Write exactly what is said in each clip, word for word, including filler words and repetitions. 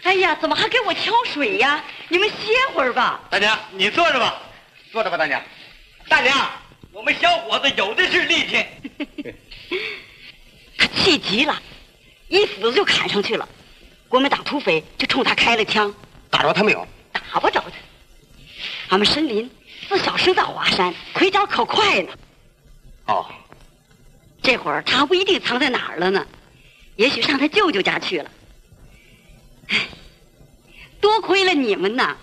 哎呀，怎么还给我挑水呀？你们歇会儿吧。 大娘，你坐着吧，坐着吧，大娘。大娘，我们小伙子有的是力气。 他气急了，一斧子就砍上去了。国民党土匪就冲他开了枪。 打着他没有？ 打不着他。俺们申林自小生在华山，腿脚可快呢。 哦， 这会儿他不一定藏在哪儿了呢，也许上他舅舅家去了。唉，多亏了你们呐！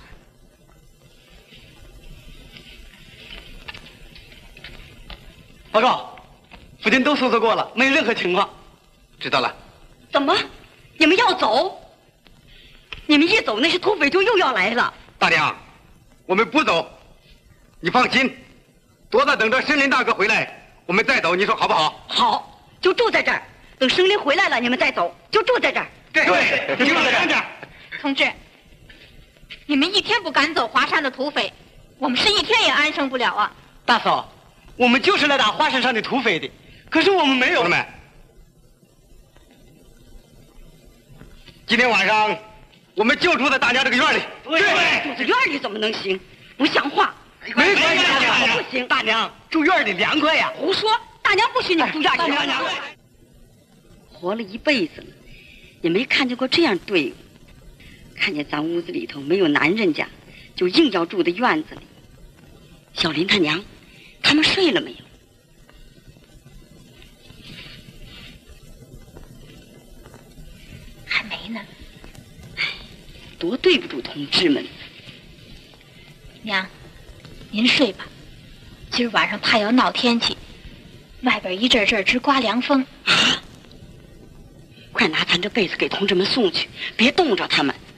报告，附近都搜索过了，没有任何情况。知道了。 怎么？你们要走？你们一走，那些土匪就又要来了。 大娘，我们不走，你放心，多在等着申林大哥回来，我们再走，你说好不好？ 好，就住在这儿，等申林回来了，你们再走，就住在这儿。 对，就住在这儿。 同志，你们一天不赶走华山的土匪，我们是一天也安生不了啊！ 大嫂，我们就是来打华山上的土匪的，可是我们没有。 同志们，今天晚上我们就住在大娘这个院里。 对，住在院里怎么能行？不像话！ 没关系， 不行， 大娘住院里凉快呀。 胡说！大娘不许你们住院里。 大娘， 活了一辈子了，也没看见过这样队伍。看见咱屋子里头没有男人家，就硬要住在院子里。小林他娘，他们睡了没有？ 还没呢。 多对不住同志们。 娘，您睡吧，今儿晚上怕要闹天气，外边一阵阵直刮凉风。 啊！快拿咱这被子给同志们送去，别冻着他们。